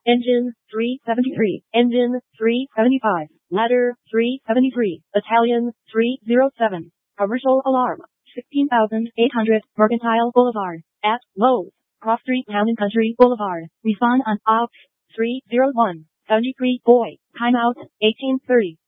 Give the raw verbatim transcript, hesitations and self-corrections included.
Engine three seventy-three. Engine three seventy-five. Ladder three seventy-three. Battalion three oh seven. Commercial alarm. sixteen thousand eight hundred Mercantile Boulevard. At Lowe's. Cross Street Town and Country Boulevard. Refund on off three oh one. seventy-three Boy. Timeout eighteen thirty.